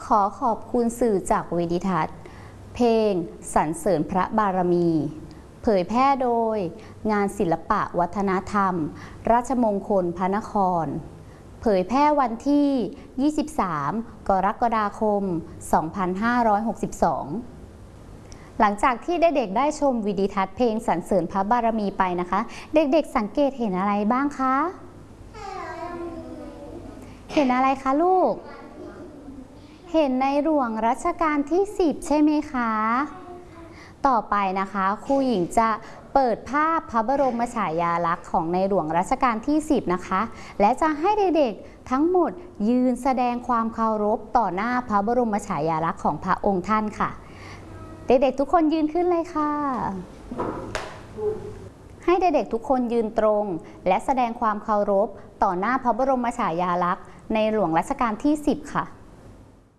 ขอขอบคุณสื่อจากวิดิทัศน์เพลงสรรเสริญพระบารมีเผยแพร่โดยงานศิลปะวัฒนธรรมราชมงคลพระนครเผยแพร่วันที่ 23 กรกฎาคม 2562 หลังจากที่เด็กๆได้ชมวิดิทัศน์เพลงสรรเสริญพระบารมีไปนะคะ เด็กๆสังเกตเห็นอะไรบ้างคะ เห็นอะไรคะลูก เห็นในหลวงรัชกาลที่ 10 ใช่ไหมคะ ต่อไปนะคะครูหญิงจะเปิดภาพพระบรมฉายาลักษณ์ของในหลวงรัชกาลที่ 10 นะคะ และจะให้เด็กๆทั้งหมดยืนแสดงความเคารพต่อหน้าพระบรมฉายาลักษณ์ของพระองค์ท่านค่ะ เด็กๆทุกคนยืนขึ้นเลยค่ะ ให้เด็กๆทุกคนยืนตรงและแสดงความเคารพต่อหน้าพระบรมฉายาลักษณ์ในหลวงรัชกาลที่ 10 ค่ะ